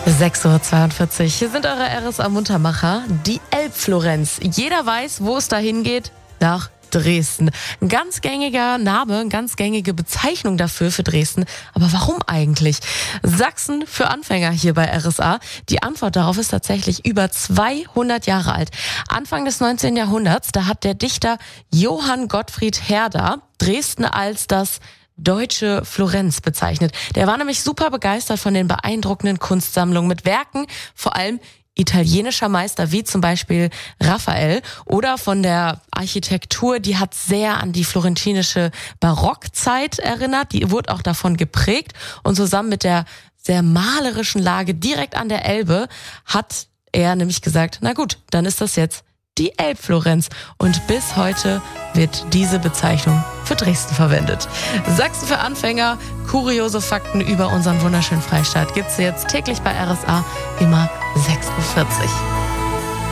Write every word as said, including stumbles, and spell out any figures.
sechs Uhr zweiundvierzig. Hier sind eure R S A-Muntermacher, die Elbflorenz. Jeder weiß, wo es dahin geht, nach Dresden. Ein ganz gängiger Name, eine ganz gängige Bezeichnung dafür für Dresden. Aber warum eigentlich? Sachsen für Anfänger hier bei R S A. Die Antwort darauf ist tatsächlich über zweihundert Jahre alt. Anfang des neunzehnten Jahrhunderts, da hat der Dichter Johann Gottfried Herder Dresden als das deutsche Florenz bezeichnet. Der war nämlich super begeistert von den beeindruckenden Kunstsammlungen mit Werken, vor allem italienischer Meister wie zum Beispiel Raphael, oder von der Architektur, die hat sehr an die florentinische Barockzeit erinnert, die wurde auch davon geprägt, und zusammen mit der sehr malerischen Lage direkt an der Elbe hat er nämlich gesagt, na gut, dann ist das jetzt die Elbflorenz, und bis heute wird diese Bezeichnung für Dresden verwendet. Sachsen für Anfänger, kuriose Fakten über unseren wunderschönen Freistaat gibt's jetzt täglich bei R S A, immer sechs Uhr vierzig.